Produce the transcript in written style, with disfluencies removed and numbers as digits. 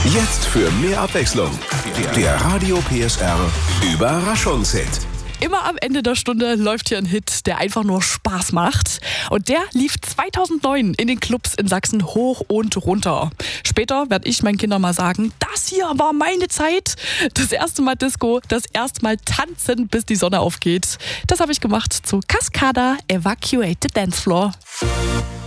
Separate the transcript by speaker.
Speaker 1: Jetzt für mehr Abwechslung. Der Radio PSR Überraschungshit.
Speaker 2: Immer am Ende der Stunde läuft hier ein Hit, der einfach nur Spaß macht. Und der lief 2009 in den Clubs in Sachsen hoch und runter. Später werde ich meinen Kindern mal sagen, das hier war meine Zeit. Das erste Mal Disco, das erste Mal tanzen, bis die Sonne aufgeht. Das habe ich gemacht zu Cascada Evacuate the Dance Floor.